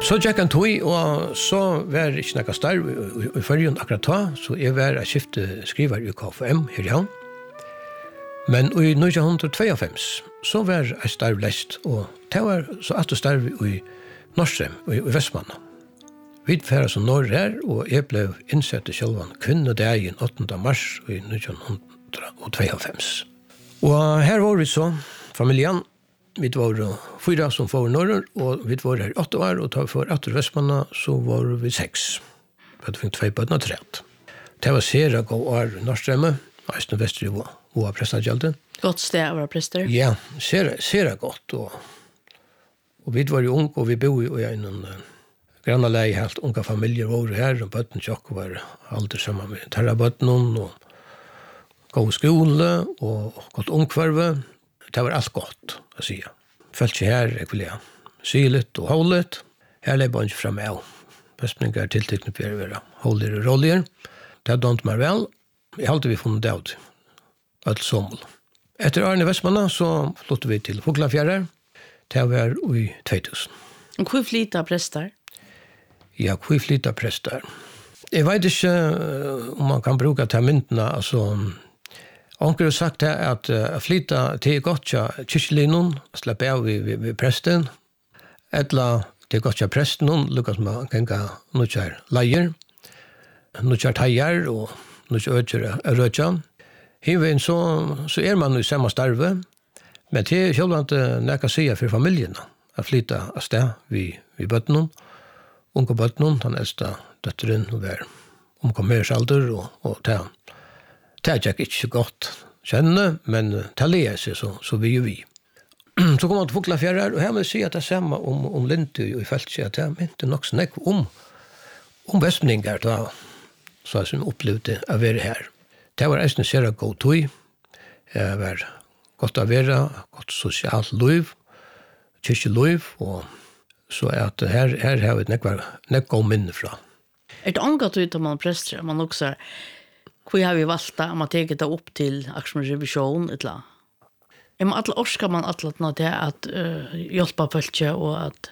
Så gikk han tog, og så var det ikke noe starv i førjen akkurat da, så jeg var å skifte skriver i KFM her i havn. Men i 1952 så var jeg starv lest, og det var så at jeg starv i Norstrøm, i Vestmanna. Vi var som norr her, og jeg ble innsett i Kjølvan kvinnedagen 8. mars i 1952. Og her var vi så, familien. Vi var 4 som var norr, og vi var her 8 år, og da vi var 8 Vestmanna, så var vi 6. Vi fikk 2 bøtene 3. Det var sere god år i Norstrømme, Østen og Vester og prestagjeldet. Godt sted å være prester? Ja, sere godt. Og vi var jo unge, og vi bor jo i en grannaleie helt unge familier var her, og bøtene tjokk var aldri sammen med terrabøtene, og god skole, og godt ungkvarve. Det var alt godt, å si. Følte ikke her, jeg ville si litt og holde litt. Her lever jeg ikke frem av. Vestmenninger tiltekne for å være holder og roller. Det hadde ikke meg vel. Jeg hadde vi funnet det ut. Alt sommel. Etter Arne Vestmanna så flyttet vi til Fuglafjærer. Det var i 2000. Og hvor flyttet prester? Ja, hvor flyttet prester? Jeg vet ikke om man kan bruke til myndene, altså... Onkel har sagt at flytta til godt til kyrkjelinjen, slappe av ved presten, eller til godt til presten, lukkast med genga nokkjær leier, nokkjær teier og nokkjær rødja. Hivein så man i samme starve, men det sjølvant nekka sida for familiene, at flytta av sted ved bøttene, unge bøttene, den eldste døtteren, og var omkommersalder, og til det er ikke så godt kjenne, men det ler seg så vi jo vi. Så kom han til Fuglafjærer, og her må jeg si at det samme om Lindy og i Feltsi, at det mente nok snakk om vestmenninger da, så som opplevde å være her. Det var en sere god tøy, det var godt å være, godt sosialt liv, kyrkjeliv, og så at her har vi nekk god minne fra. Det angatt ut om man prester, man også hvor har vi valgt det, om man teker det opp til aksjon revisjon, eller? Alle orsker man alle til at hjelpe følge og at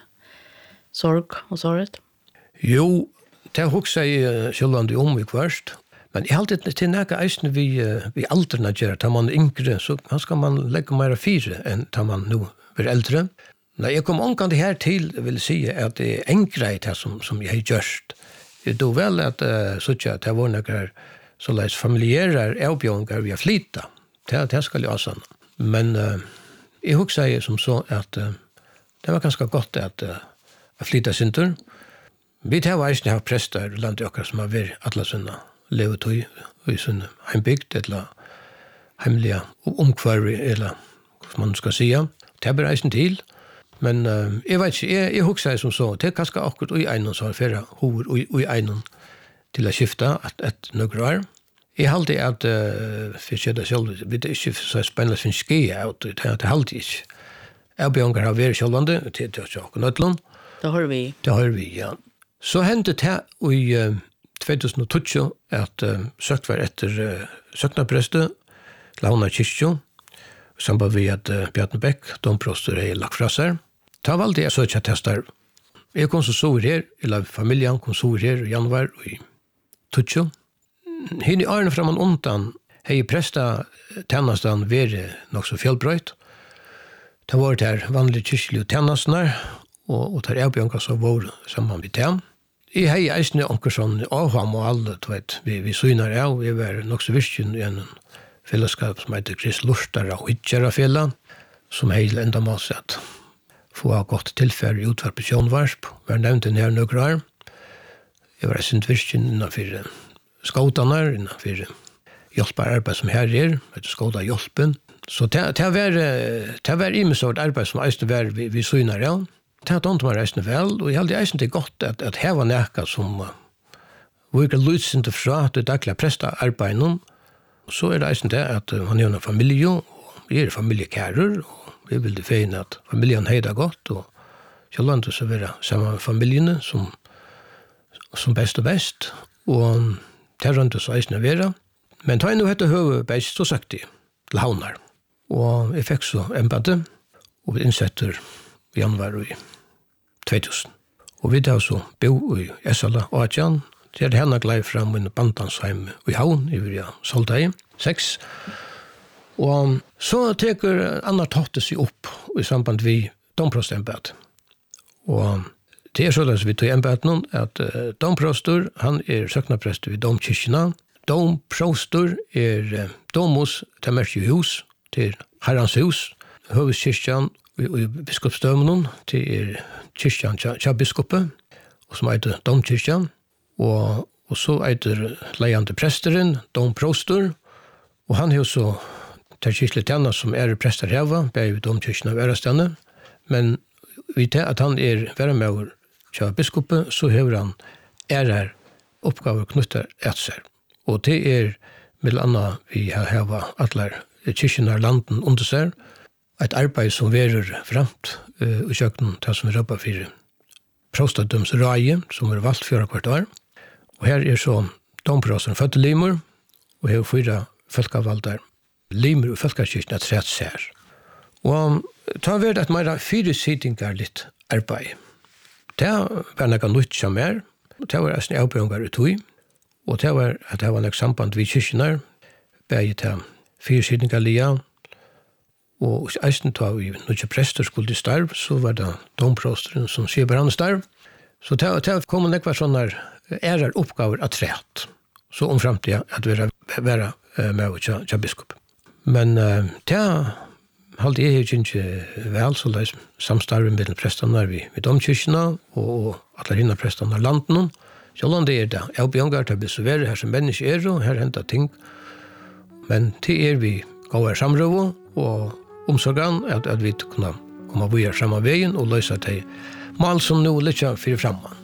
sorg og sorget? Jo, det har også jeg selv om vi først, men jeg har alltid til nægge eisene vi aldrene gjør, tar man yngre, så skal man legge mer 4 enn tar man nå blir eldre. Når jeg kom omkant her til, vil si at det er engreit som jeg har gjort. Det er vel at det var noe så leis familierer avbjørnger vi har flyttet. Det skal jo også. Men jeg husker som så at det var ganske godt at flyttet sin tur. Vi tar veisene har prester landet akkurat som har vært alle sånne levetøy i sånne heimbygd, eller heimlige omkvarve, eller hva man skal si. Det er bare reisen til. Men jeg vet ikke, jeg husker som så, det er ganske akkurat i egnen som har flere hoved i egnen til å skifte et noen år. Jeg halte at, for jeg kjødde selv, det er ikke så spennende som skier ut, det halte jeg ikke. Jeg begynner å være selvvande, til å nødlån. Det har vi. Det har vi, ja. Så hendte det i 2012 at søkt var etter søknapreste, Launa Kyrkjo, samband med at Bjarne Bæk, domproster lagt fra seg. Da valgte jeg søkt til starv. Jeg kom så her, eller familien kom så her i januar i 2012. Hinn i årene framan undan hei presta tennastan veri nok så fjellbrøyt. Det var der vanlige kyrkjelige tennastene, og der avbjørnka så var sammen med dem. Jeg hei eisne onker sånn avham og alle, vi synar av, vi var nok så virkjen i en fellesskap som heter Krist Lurstara og Hitjara fjellan, som hei enda målsett få ha godt tilfære i utvarp på Kjønvarsp, vi har nevnt den her nøkker år. Jeg var eisne virkjen innanfor skåtanar, innanfor hjelpar arbeid som her skåta hjelpen. Så det var imensort arbeid som eisne var vi synar av. Det hadde ikke man reisende vel, og jeg hadde eisen til godt at her var nækka som virker lydsinte fra det daglige prestearbeidet. Så det eisen til at man gjør en familie, og vi familiekærer, og vi vil det feine at familien heida godt, og kjølvandet så være sammen med familiene som best og best, og det rundt så eisen å være. Men ta inn og hette høve best, så sagt de til havnar. Og jeg fikk så embate, og vi innsetter i januar i 2000. Og vi tar så bo i Essala og Adjan, til henne glei fram i Bandansheim i Havn, i Virja Soldei, 6. Og så teker Anna Totte seg opp i samband vi domprostembedet. Og det så at vi tog embedet noen, at domprostor, han søknaprester vid domkirkina. Domprostor domus til Merkjehus, til Herrans hus, Høveskirkjan i biskopsdømmen, til kyrkjan til biskopet, og som heter domkirkjan. Og så leiande presteren, domprostor, og han har så til kyrkelig tjena som prester heva, bei vid domkirkjan av Ærastene, men vi tar at han være med over til biskopet, så hever han her oppgaver knyttet etter seg. Og det med annet vi har heva alle kyrkjene av landen under seg, et arbeid som verer fremt i kjøkken til som vi røper for prostadømsraie, som valgt 4 kvart år. Og her så domprosten fødte limer, og her 4 folkevalgte limer og folkekirkene trett seg. Og ta ved at mer 4 sidinger litt arbeid. Det var noe nytt som det var en avbjørnger ut i, og det var at det var noe samband ved kyrkene, begge til 4 sidinger lia, og eisen tar vi noen prester skulle til starv, så var det domprosteren som sier hverandre starv. Så det kom det var sånne oppgaver av træt, så om fremtiden at vi være med til biskop. Men det halde jeg ikke vel, så det samstarven mellom prestene vi domkirkene og alle hinna prestene av landen. Sjålan det det. Jeg bjørnger til å besøvere her som menneske og her hentet ting. Men til vi går samrøve og omsorgen at vi kunne komme videre fremme veien og løse til mal som nå litt fyrir framme.